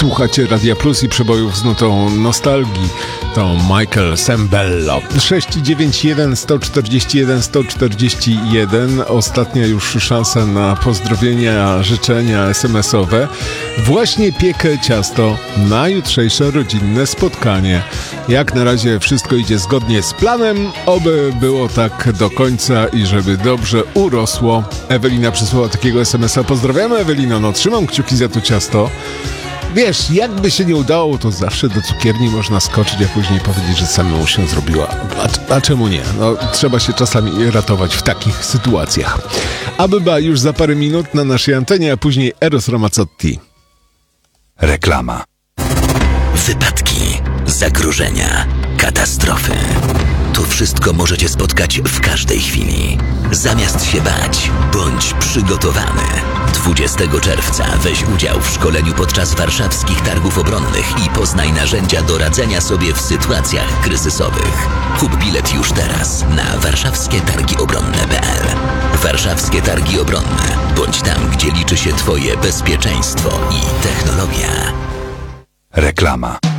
Słuchacie Radia Plus i przebojów z nutą nostalgii. To Michael Sembello. 691 141 141. Ostatnia już szansa na pozdrowienia, życzenia SMS-owe. Właśnie piekę ciasto na jutrzejsze rodzinne spotkanie. Jak na razie wszystko idzie zgodnie z planem. Oby było tak do końca i żeby dobrze urosło. Ewelina przysłała takiego SMS-a. Pozdrawiamy, Ewelino. No, trzymam kciuki za to ciasto. Wiesz, jakby się nie udało, to zawsze do cukierni można skoczyć, a później powiedzieć, że samemu się zrobiła. A czemu nie? No, trzeba się czasami ratować w takich sytuacjach. Abyba już za parę minut na naszej antenie, a później Eros Ramazzotti. Reklama. Wypadki, zagrożenia, katastrofy. To wszystko możecie spotkać w każdej chwili. Zamiast się bać, bądź przygotowany. 20 czerwca weź udział w szkoleniu podczas warszawskich targów obronnych i poznaj narzędzia do radzenia sobie w sytuacjach kryzysowych. Kup bilet już teraz na warszawskietargiobronne.pl. Warszawskie Targi Obronne. Bądź tam, gdzie liczy się Twoje bezpieczeństwo i technologia. Reklama.